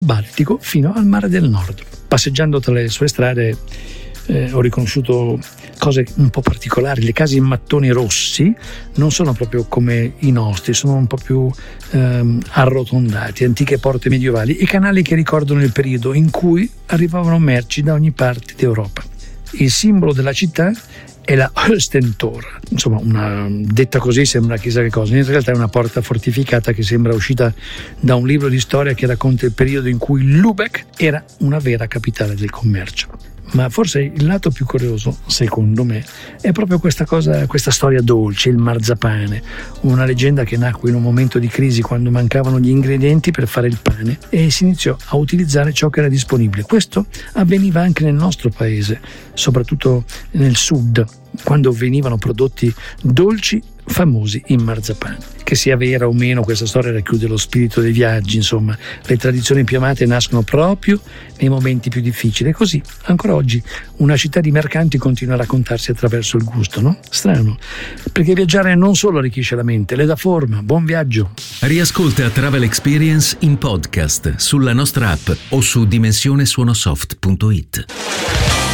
Baltico fino al Mare del Nord. Passeggiando tra le sue strade ho riconosciuto cose un po' particolari. Le case in mattoni rossi non sono proprio come i nostri, sono un po' più arrotondati, antiche porte medievali e canali che ricordano il periodo in cui arrivavano merci da ogni parte d'Europa. Il simbolo della città è la Holstentor, insomma, detta così sembra chissà che cosa, in realtà è una porta fortificata che sembra uscita da un libro di storia che racconta il periodo in cui Lübeck era una vera capitale del commercio. Ma forse il lato più curioso, secondo me, è proprio questa storia dolce, il marzapane, una leggenda che nacque in un momento di crisi quando mancavano gli ingredienti per fare il pane e si iniziò a utilizzare ciò che era disponibile. Questo avveniva anche nel nostro paese, soprattutto nel sud, quando venivano prodotti dolci famosi in marzapane. Che sia vera o meno, questa storia racchiude lo spirito dei viaggi, insomma, le tradizioni più amate nascono proprio nei momenti più difficili e così ancora oggi una città di mercanti continua a raccontarsi attraverso il gusto, no? Strano, perché viaggiare non solo arricchisce la mente, le dà forma. Buon viaggio! Riascolta Travel Experience in podcast sulla nostra app o su dimensionesuonosoft.it.